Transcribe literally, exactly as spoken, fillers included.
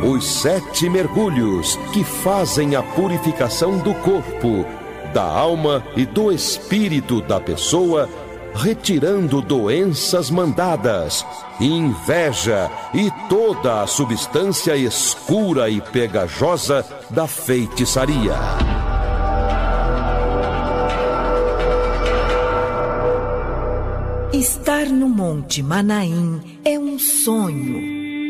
Os sete mergulhos que fazem a purificação do corpo, da alma e do espírito da pessoa, retirando doenças mandadas, inveja e toda a substância escura e pegajosa da feitiçaria. Estar no Monte Manaim é um sonho.